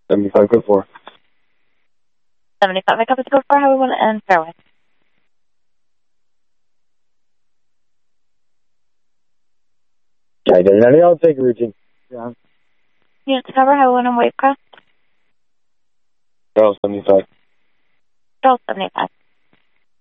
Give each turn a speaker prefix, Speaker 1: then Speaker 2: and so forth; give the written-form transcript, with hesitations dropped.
Speaker 1: 75, good for.
Speaker 2: 75, I copy the code for Highway 1 and Fairway.
Speaker 1: Okay, 90, I'll take a routine. Yeah.
Speaker 2: Units to cover Highway 1 and Wavecrest.
Speaker 1: Charles 75.
Speaker 2: Charles 75.